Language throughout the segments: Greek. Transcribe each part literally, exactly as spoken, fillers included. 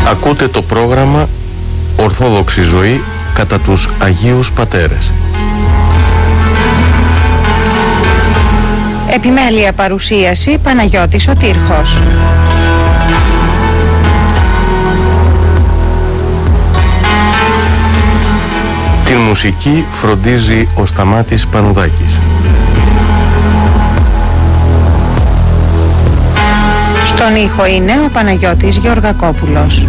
Ακούτε το πρόγραμμα Ορθόδοξη Ζωή κατά τους Αγίους Πατέρες. Επιμέλεια παρουσίαση Παναγιώτης Σωτήρχος. Την μουσική φροντίζει ο Σταμάτης Πανουδάκης. Στον ήχο είναι ο Παναγιώτης Γεωργακόπουλος.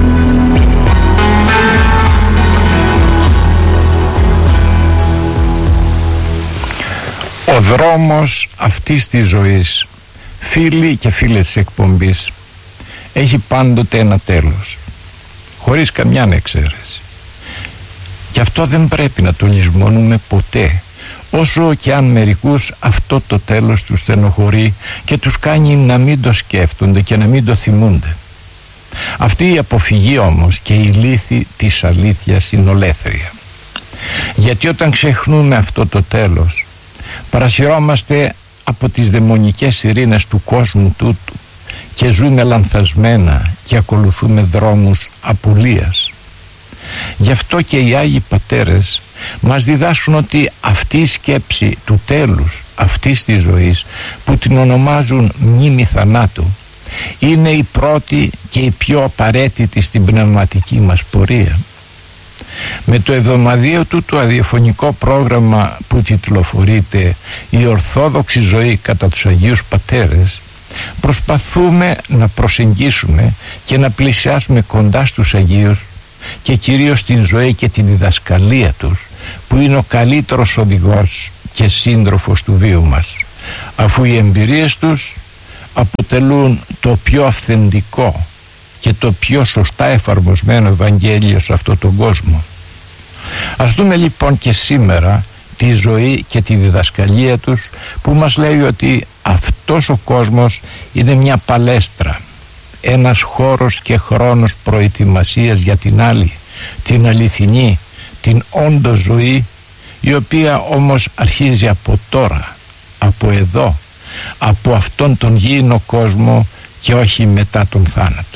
Ο δρόμος αυτής της ζωής, φίλοι και φίλες της εκπομπής, έχει πάντοτε ένα τέλος, χωρίς καμιά εξαίρεση. Και αυτό δεν πρέπει να το λησμονούμε ποτέ, όσο και αν μερικούς αυτό το τέλος τους στενοχωρεί και τους κάνει να μην το σκέφτονται και να μην το θυμούνται. Αυτή η αποφυγή όμως και η λύθη της αλήθειας είναι ολέθρια. Γιατί όταν ξεχνούμε αυτό το τέλος, παρασυρώμαστε από τις δαιμονικές ειρήνες του κόσμου τούτου και ζούμε λανθασμένα και ακολουθούμε δρόμους απουλίας. Γι' αυτό και οι Άγιοι Πατέρες μας διδάσκουν ότι αυτή η σκέψη του τέλους αυτής της ζωής, που την ονομάζουν μνήμη θανάτου, είναι η πρώτη και η πιο απαραίτητη στην πνευματική μας πορεία. Με το εβδομαδιαίο του το αδιαφωνικό πρόγραμμα που τιτλοφορείται «Η Ορθόδοξη Ζωή κατά τους Αγίους Πατέρες», προσπαθούμε να προσεγγίσουμε και να πλησιάσουμε κοντά στους Αγίους και κυρίως την ζωή και την διδασκαλία τους, που είναι ο καλύτερος οδηγός και σύντροφος του βίου μας, αφού οι εμπειρίες τους αποτελούν το πιο αυθεντικό και το πιο σωστά εφαρμοσμένο Ευαγγέλιο σε αυτόν τον κόσμο. Ας δούμε λοιπόν και σήμερα τη ζωή και τη διδασκαλία τους, που μας λέει ότι αυτός ο κόσμος είναι μια παλέστρα, ένας χώρος και χρόνος προετοιμασίας για την άλλη, την αληθινή, την όντως ζωή, η οποία όμως αρχίζει από τώρα, από εδώ, από αυτόν τον γήινο κόσμο και όχι μετά τον θάνατο.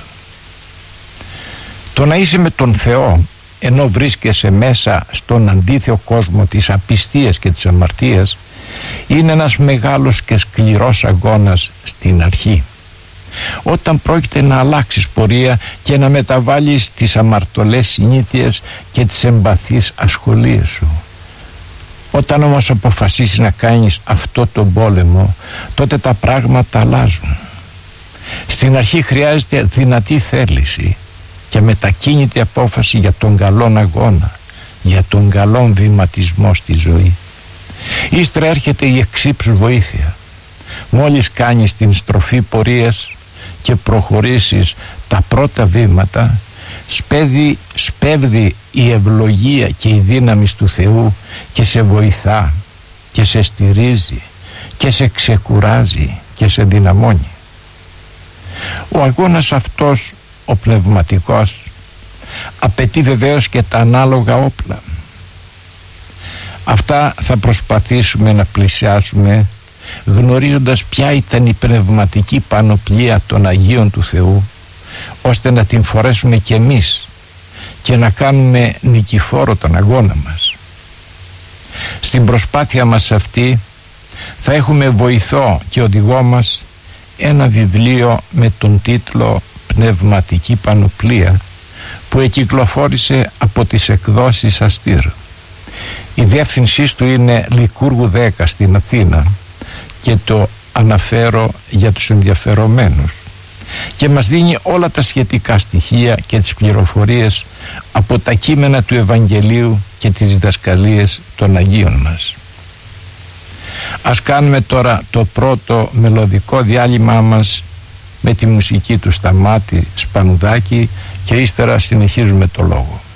Το να είσαι με τον Θεό ενώ βρίσκεσαι μέσα στον αντίθεο κόσμο της απιστίας και της αμαρτίας είναι ένας μεγάλος και σκληρός αγώνας στην αρχή. Όταν πρόκειται να αλλάξεις πορεία και να μεταβάλεις τις αμαρτωλές συνήθειες και τις εμπαθείς ασχολίες σου. Όταν όμως αποφασίσεις να κάνεις αυτό τον πόλεμο, τότε τα πράγματα αλλάζουν. Στην αρχή χρειάζεται δυνατή θέληση και μετακίνητη απόφαση για τον καλόν αγώνα, για τον καλόν βηματισμό στη ζωή. Ύστερα έρχεται η εξύψου βοήθεια. Μόλις κάνεις την στροφή πορείας και προχωρήσεις τα πρώτα βήματα, σπέβδει, σπέβδει η ευλογία και η δύναμη του Θεού και σε βοηθά και σε στηρίζει και σε ξεκουράζει και σε δυναμώνει. Ο αγώνας αυτός, ο πνευματικός, απαιτεί βεβαίως και τα ανάλογα όπλα. Αυτά θα προσπαθήσουμε να πλησιάσουμε γνωρίζοντας ποια ήταν η πνευματική πανοπλία των Αγίων του Θεού, ώστε να την φορέσουμε κι εμείς και να κάνουμε νικηφόρο τον αγώνα μας. Στην προσπάθεια μας αυτή θα έχουμε βοηθό και οδηγό μας ένα βιβλίο με τον τίτλο «Πνευματική Πανοπλία», που εκυκλοφόρησε από τις εκδόσεις Αστήρ. Η διεύθυνσή του είναι Λικούργου δέκα στην Αθήνα και το αναφέρω για τους ενδιαφερομένους, και μας δίνει όλα τα σχετικά στοιχεία και τις πληροφορίες από τα κείμενα του Ευαγγελίου και τις διδασκαλίες των Αγίων μας. Ας κάνουμε τώρα το πρώτο μελωδικό διάλειμμα μας με τη μουσική του Σταμάτη Σπανουδάκη και ύστερα συνεχίζουμε το λόγο.